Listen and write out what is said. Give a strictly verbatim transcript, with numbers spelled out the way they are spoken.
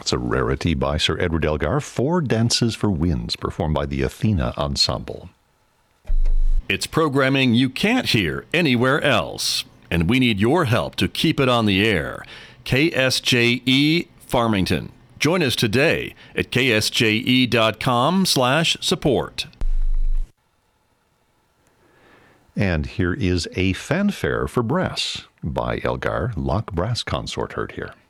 It's a rarity by Sir Edward Elgar, Four Dances for Winds, performed by the Athena Ensemble. It's programming you can't hear anywhere else, and we need your help to keep it on the air. K S J E Farmington. Join us today at k s j e dot com slash support. And here is a fanfare for brass by Elgar Loch Brass Consort, heard here.